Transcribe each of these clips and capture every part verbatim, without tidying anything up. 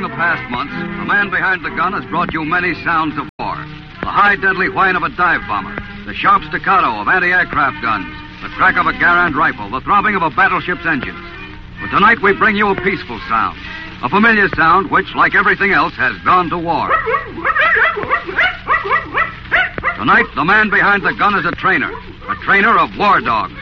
During the past months, the man behind the gun has brought you many sounds of war. The high, deadly whine of a dive bomber, the sharp staccato of anti-aircraft guns, the crack of a Garand rifle, the throbbing of a battleship's engines. But tonight we bring you a peaceful sound, a familiar sound which, like everything else, has gone to war. Tonight, the man behind the gun is a trainer, a trainer of war dogs.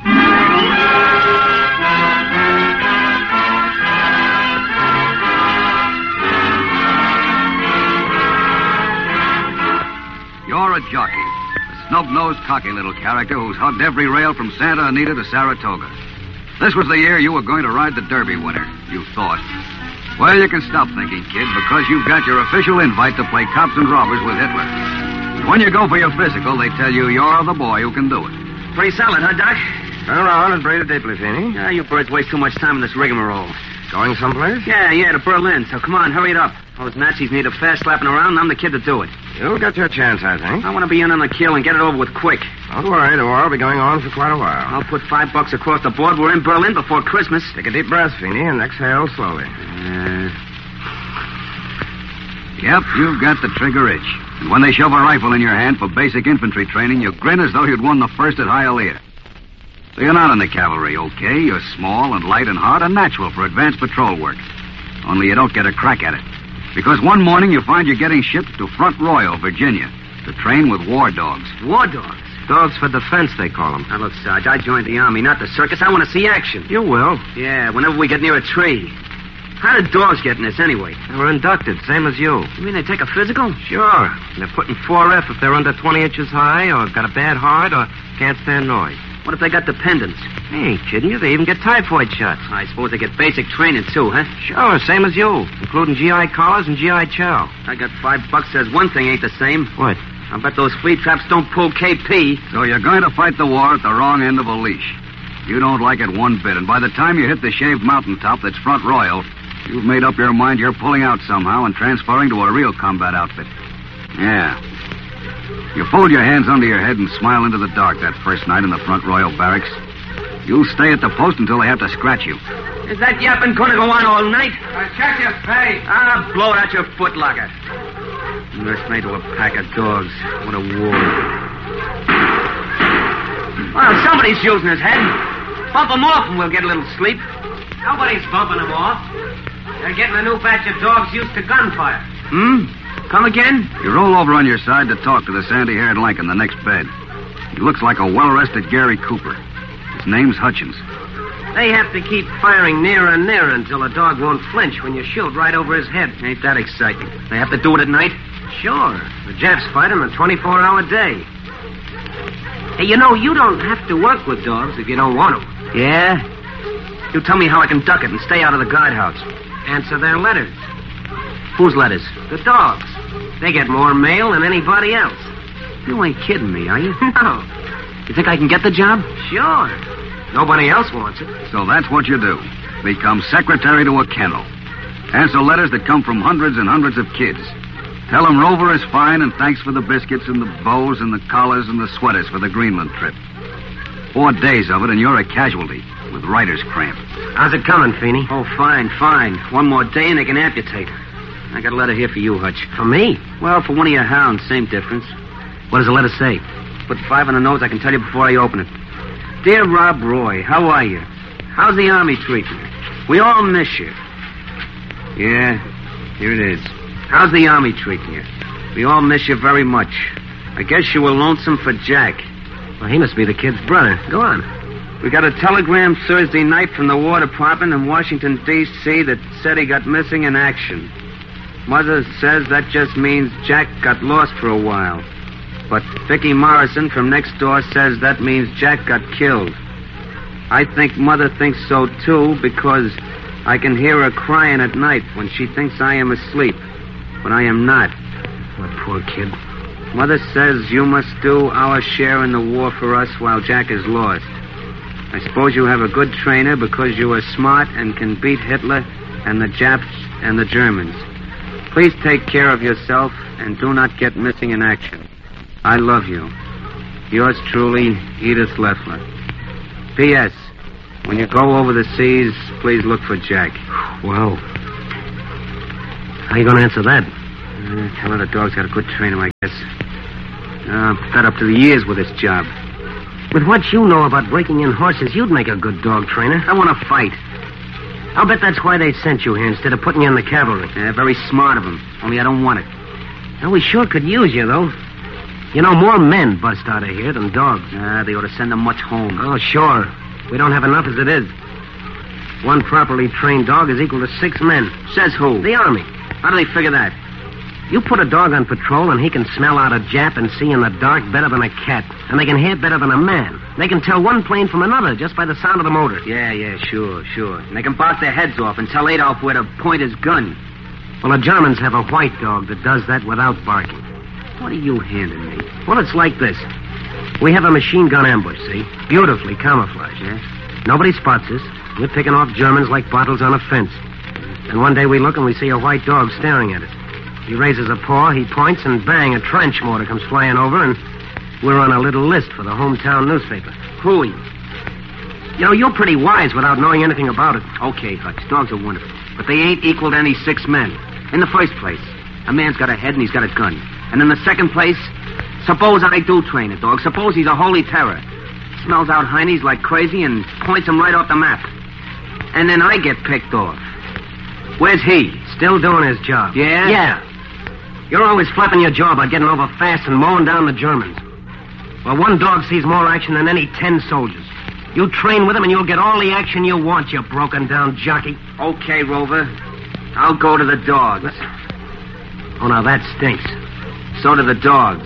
You're a jockey, a snub-nosed, cocky little character who's hugged every rail from Santa Anita to Saratoga. This was the year you were going to ride the Derby winner, you thought. Well, you can stop thinking, kid, because you've got your official invite to play cops and robbers with Hitler. And when you go for your physical, they tell you you're the boy who can do it. Pretty solid, huh, Doc? Turn around and breathe deeply, Feeney. Yeah, you birds waste too much time in this rigmarole. Going someplace? Yeah, yeah, to Berlin. So come on, hurry it up. Those Nazis need a fast slapping around, and I'm the kid to do it. You'll get your chance, I think. I want to be in on the kill and get it over with quick. Don't worry, the war will be going on for quite a while. I'll put five bucks across the board. We're in Berlin before Christmas. Take a deep breath, Feeney, and exhale slowly. Uh... Yep, you've got the trigger itch. And when they shove a rifle in your hand for basic infantry training, you grin as though you'd won the first at Hialeah. So you're not in the cavalry, okay? You're small and light and hard and natural for advanced patrol work. Only you don't get a crack at it. Because one morning you find you're getting shipped to Front Royal, Virginia, to train with war dogs. War dogs? Dogs for defense, they call them. Now, look, Sarge, I joined the Army, not the circus. I want to see action. You will. Yeah, whenever we get near a tree. How did dogs get in this, anyway? They were inducted, same as you. You mean they take a physical? Sure. They're putting four F if they're under twenty inches high, or got a bad heart, or can't stand noise. What if they got dependents? Hey, kidding you? They even get typhoid shots. I suppose they get basic training, too, huh? Sure, same as you, including G I collars and G I chow. I got five bucks says one thing ain't the same. What? I bet those flea traps don't pull K P. So you're going to fight the war at the wrong end of a leash. You don't like it one bit, and by the time you hit the shaved mountaintop that's Front Royal, you've made up your mind you're pulling out somehow and transferring to a real combat outfit. Yeah. You fold your hands under your head and smile into the dark that first night in the Front Royal barracks. You'll stay at the post until they have to scratch you. Is that yapping going to go on all night? I check your pay. Ah, blow it out your footlocker. Nursemaid to a pack of dogs. What a war. Well, somebody's using his head. Bump him off and we'll get a little sleep. Nobody's bumping them off. They're getting a new batch of dogs used to gunfire. Hmm? Come again? You roll over on your side to talk to the sandy-haired Lank in the next bed. He looks like a well-rested Gary Cooper. His name's Hutchins. They have to keep firing nearer and nearer until the dog won't flinch when you shoot right over his head. Ain't that exciting? They have to do it at night? Sure. The Japs fight him a twenty-four hour day. Hey, you know, you don't have to work with dogs if you don't want to. Yeah? You tell me how I can duck it and stay out of the guardhouse. Answer their letters. Whose letters? The dogs. They get more mail than anybody else. You ain't kidding me, are you? No. You think I can get the job? Sure. Nobody else wants it. So that's what you do. Become secretary to a kennel. Answer letters that come from hundreds and hundreds of kids. Tell them Rover is fine and thanks for the biscuits and the bows and the collars and the sweaters for the Greenland trip. Four days of it and you're a casualty with writer's cramp. How's it coming, Feeney? Oh, fine, fine. One more day and they can amputate. I got a letter here for you, Hutch. For me? Well, for one of your hounds, same difference. What does the letter say? Put five on the nose, I can tell you before I open it. Dear Rob Roy, how are you? How's the Army treating you? We all miss you. Yeah, here it is. How's the Army treating you? We all miss you very much. I guess you were lonesome for Jack. Well, he must be the kid's brother. Go on. We got a telegram Thursday night from the War Department in Washington, D C that said he got missing in action. Mother says that just means Jack got lost for a while. But Vicky Morrison from next door says that means Jack got killed. I think Mother thinks so, too, because I can hear her crying at night when she thinks I am asleep, when I am not. What poor kid. Mother says you must do our share in the war for us while Jack is lost. I suppose you have a good trainer because you are smart and can beat Hitler and the Japs and the Germans. Please take care of yourself and do not get missing in action. I love you. Yours truly, Edith Leffler. P S. When you go over the seas, please look for Jack. Well. How you going to answer that? Uh, tell her the dog's got a good trainer, I guess. Uh, I'm fed up to the ears with this job. With what you know about breaking in horses, you'd make a good dog trainer. I want to fight. I'll bet that's why they sent you here instead of putting you in the cavalry. Yeah, very smart of them. Only I don't want it. Well, we sure could use you, though. You know, more men bust out of here than dogs. Ah, they ought to send them much home. Oh, sure. We don't have enough as it is. One properly trained dog is equal to six men. Says who? The Army. How do they figure that? You put a dog on patrol and he can smell out a Jap and see in the dark better than a cat. And they can hear better than a man. They can tell one plane from another just by the sound of the motor. Yeah, yeah, sure, sure. And they can bark their heads off and tell Adolf where to point his gun. Well, the Germans have a white dog that does that without barking. What are you handing me? Well, it's like this. We have a machine gun ambush, see? Beautifully camouflaged. Yeah? Nobody spots us. We're picking off Germans like bottles on a fence. And one day we look and we see a white dog staring at us. He raises a paw, he points, and bang, a trench mortar comes flying over, and we're on a little list for the hometown newspaper. Hooey. You know, you're pretty wise without knowing anything about it. Okay, Hutch, dogs are wonderful. But they ain't equal to any six men. In the first place, a man's got a head and he's got a gun. And in the second place, suppose I do train a dog. Suppose he's a holy terror. Smells out heinies like crazy and points him right off the map. And then I get picked off. Where's he? Still doing his job. Yeah? Yeah. You're always flapping your jaw about getting over fast and mowing down the Germans. Well, one dog sees more action than any ten soldiers. You train with him and you'll get all the action you want, you broken-down jockey. Okay, Rover. I'll go to the dogs. Oh, now that stinks. So do the dogs.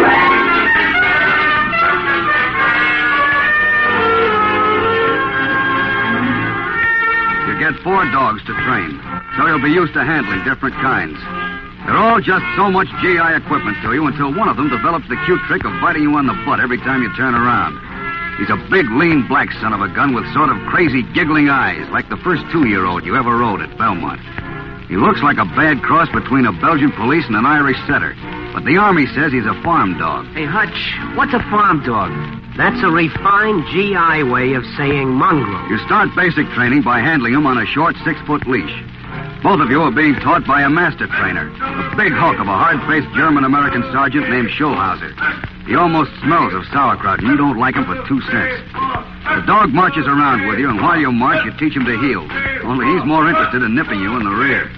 You get four dogs to train, so you'll be used to handling different kinds. They're all just so much G I equipment to you until one of them develops the cute trick of biting you on the butt every time you turn around. He's a big, lean, black son of a gun with sort of crazy, giggling eyes, like the first two-year-old you ever rode at Belmont. He looks like a bad cross between a Belgian police and an Irish setter. But the Army says he's a farm dog. Hey, Hutch, what's a farm dog? That's a refined G I way of saying mongrel. You start basic training by handling him on a short six-foot leash. Both of you are being taught by a master trainer, a big hulk of a hard-faced German-American sergeant named Schulhauser. He almost smells of sauerkraut, and you don't like him for two cents. The dog marches around with you, and while you march, you teach him to heel. Only he's more interested in nipping you in the rear.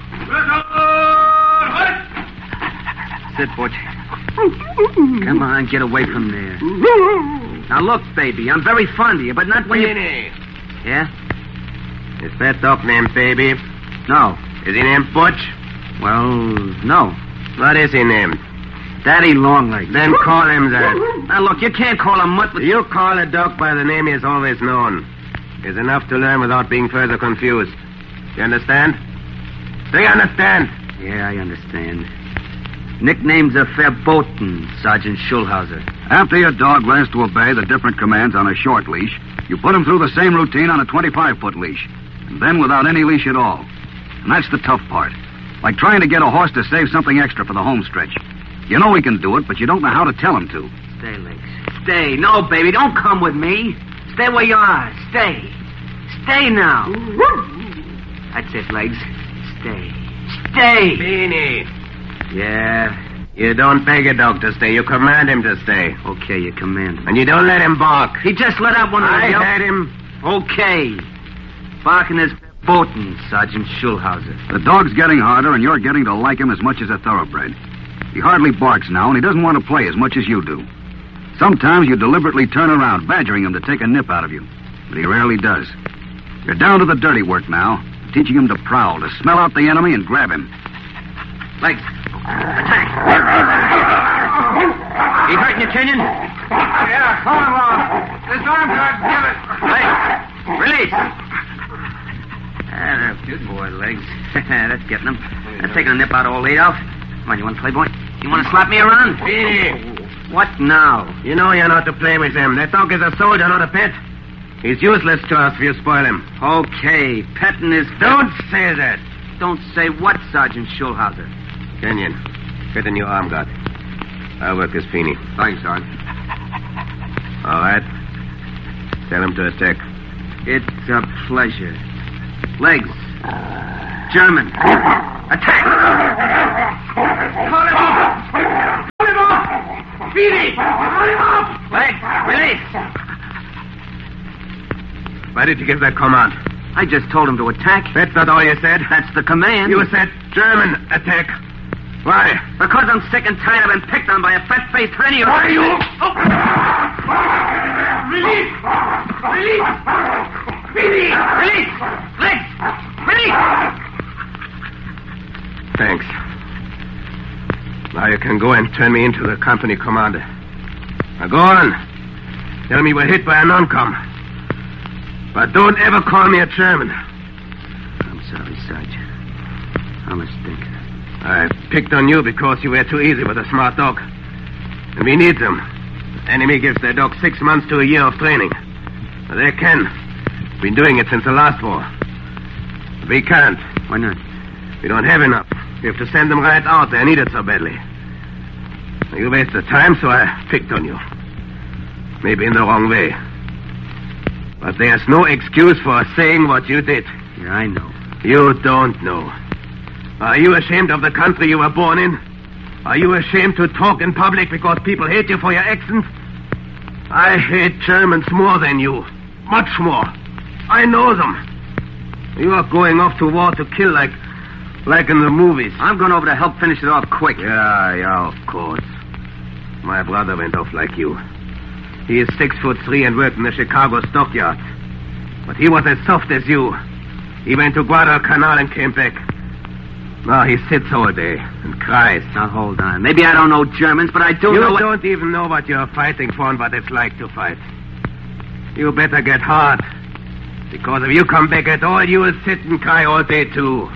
Sit, Butch. Come on, get away from there. Now, look, baby, I'm very fond of you, but not when you... Yeah? Is that dog named Baby? No. Is he named Butch? Well, no. What is he named? Daddy Longlegs. Then call him that. Now, look, you can't call him Mutt, but... You call a dog by the name he has always known. It's enough to learn without being further confused. You understand? Do you understand? Yeah, I understand. Nickname's a verboten, Sergeant Schulhauser. After your dog learns to obey the different commands on a short leash, you put him through the same routine on a twenty-five-foot leash, and then without any leash at all. And that's the tough part. Like trying to get a horse to save something extra for the home stretch. You know he can do it, but you don't know how to tell him to. Stay, Legs. Stay. No, baby, don't come with me. Stay where you are. Stay. Stay now. That's it, Legs. Stay. Stay. Beanie. Yeah. You don't beg a dog to stay. You command him to stay. Okay, you command him. And you don't let him bark. He just let out one of I the... heard him. Okay. Barking is verboten, Sergeant Schulhauser. The dog's getting harder, and you're getting to like him as much as a thoroughbred. He hardly barks now, and he doesn't want to play as much as you do. Sometimes you deliberately turn around, badgering him to take a nip out of you. But he rarely does. You're down to the dirty work now, teaching him to prowl, to smell out the enemy and grab him. Legs. Attack. He hurting you, Kenyon? Yeah, come on, Ron. This arm guard, give it. Legs. Release. Ah, that's good boy, Legs. That's getting him. That's taking a nip out of old Adolf. Come on, you want to play, boy? You want to slap me around? Beanie. What now? You know you're not to play with him. That dog is a soldier, not a pet. He's useless to us if you spoil him. Okay, petting is... Don't say that. Don't say what, Sergeant Schulhauser? Kenyon, get a new arm guard. I'll work this Feeny. Thanks, Sergeant. All right. Tell him to attack. It's a pleasure. Legs. German. Attack! did you give that command? I just told him to attack. That's not all you said. That's the command. You said German attack. Why? Because I'm sick and tired of being picked on by a fat-faced honey. Why you? Oh. Release! Release! Release! Release! Legs! Release! Thanks. Now you can go and turn me into the company commander. Now go on. Tell me we're hit by a non-com. But don't ever call me a German. I'm sorry, Sarge. I'm a stinker. I picked on you because you were too easy with a smart dog. And we need them. The enemy gives their dog six months to a year of training. But they can. Been doing it since the last war. We can't. Why not? We don't have enough. We have to send them right out. They're needed so badly. You wasted time, so I picked on you. Maybe in the wrong way. But there's no excuse for saying what you did. Yeah, I know. You don't know. Are you ashamed of the country you were born in? Are you ashamed to talk in public because people hate you for your accent? I hate Germans more than you. Much more. I know them. You are going off to war to kill like... like in the movies. I'm going over to help finish it off quick. Yeah, yeah, of course. My brother went off like you. He is six foot three and worked in the Chicago stockyard. But he was as soft as you. He went to Guadalcanal and came back. Now he sits all day and cries. Now, hold on. Maybe I don't know Germans, but I do you know... You don't even know what you're fighting for and what it's like to fight. You better get hard. Because if you come back at all, you will sit and cry all day, too.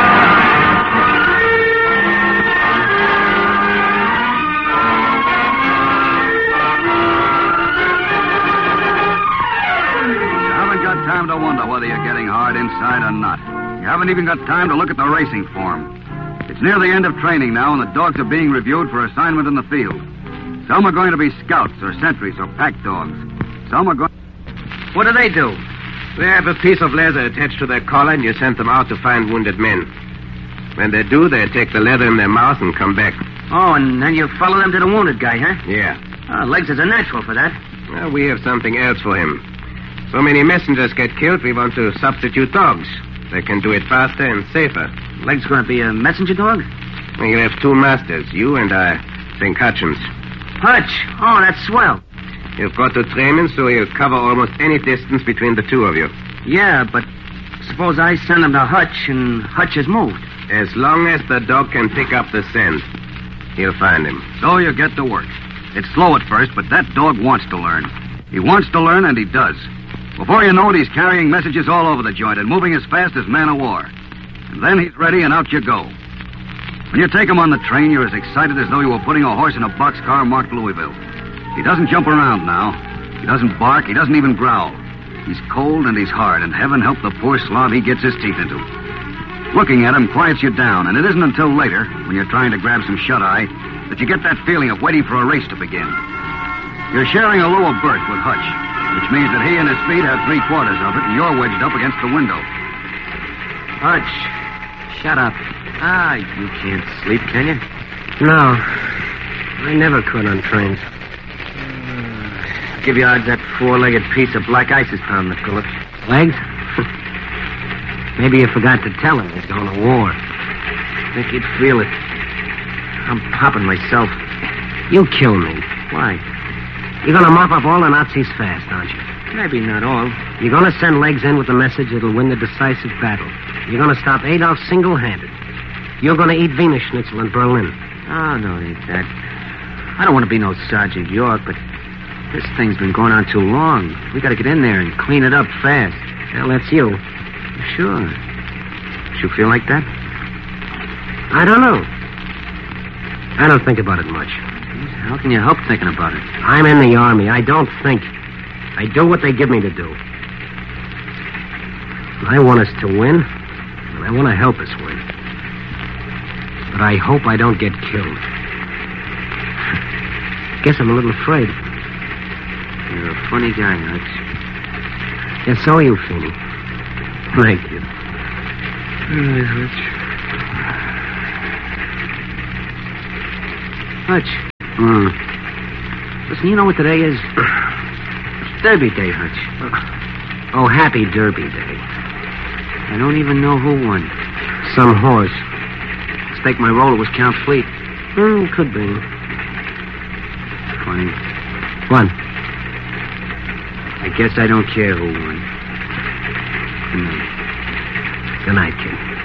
Time to wonder whether you're getting hard inside or not. You haven't even got time to look at the racing form. It's near the end of training now, and the dogs are being reviewed for assignment in the field. Some are going to be scouts or sentries or pack dogs. Some are going... What do they do? They have a piece of leather attached to their collar, and you send them out to find wounded men. When they do, they take the leather in their mouth and come back. Oh, and then you follow them to the wounded guy, huh? Yeah. Oh, Legs is a natural for that. Well, we have something else for him. So many messengers get killed, we want to substitute dogs. They can do it faster and safer. Legs going to be a messenger dog? Well, you have two masters, you and I think Hutchins. Hutch? Oh, that's swell. You've got to train him so he'll cover almost any distance between the two of you. Yeah, but suppose I send him to Hutch and Hutch has moved. As long as the dog can pick up the scent, he'll find him. So you get to work. It's slow at first, but that dog wants to learn. He wants to learn, and he does. Before you know it, he's carrying messages all over the joint and moving as fast as man of war. And then he's ready, and out you go. When you take him on the train, you're as excited as though you were putting a horse in a boxcar marked Louisville. He doesn't jump around now. He doesn't bark. He doesn't even growl. He's cold and he's hard, and heaven help the poor slob he gets his teeth into. Looking at him quiets you down, and it isn't until later, when you're trying to grab some shut-eye, that you get that feeling of waiting for a race to begin. You're sharing a lower berth with Hutch, which means that he and his feet have three-quarters of it, and you're wedged up against the window. Hutch, shut up. Ah, you can't sleep, can you? No. I never could on trains. Uh, give you odds that four-legged piece of black ice is pounding the Phillips. Legs? Maybe you forgot to tell him he's going to war. I think he'd feel it. I'm popping myself. You'll kill me. Why? You're going to mop up all the Nazis fast, aren't you? Maybe not all. You're going to send Legs in with the message that'll win the decisive battle. You're going to stop Adolf single-handed. You're going to eat Wiener Schnitzel in Berlin. Oh, no, it ain't that. I don't want to be no Sergeant York, but this thing's been going on too long. We got to get in there and clean it up fast. Well, that's you. Sure. Do you feel like that? I don't know. I don't think about it much. How can you help thinking about it? I'm in the Army. I don't think. I do what they give me to do. I want us to win, and I want to help us win. But I hope I don't get killed. Guess I'm a little afraid. You're a funny guy, Hutch. Yes, so are you, Feeney. Thank you. Hutch. Hmm. Listen, you know what today is? It's Derby Day, Hutch. Oh, happy Derby Day. I don't even know who won. Some horse. Stake my roll, it was Count Fleet. Hmm, could be. Funny. What? I guess I don't care who won. Good night. Good night, kid.